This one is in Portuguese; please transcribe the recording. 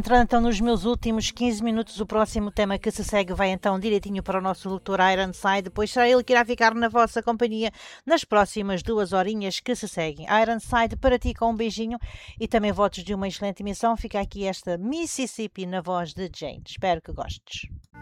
entrando então nos meus últimos 15 minutos, o próximo tema que se segue vai então direitinho para o nosso doutor Ironside, depois será ele que irá ficar na vossa companhia nas próximas 2 horinhas que se seguem. Ironside, para ti com um beijinho e também votos de uma excelente emissão. Fica aqui esta Mississippi na voz de Jane. Espero que gostes.